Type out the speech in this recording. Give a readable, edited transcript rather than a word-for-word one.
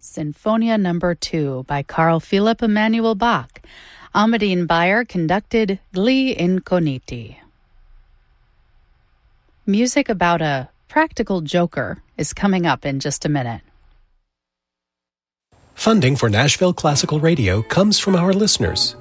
Sinfonia No. 2 by Carl Philipp Emanuel Bach. Amadine Bayer conducted Gli Incogniti. Music about a practical joker is coming up in just a minute. Funding for Nashville Classical Radio comes from our listeners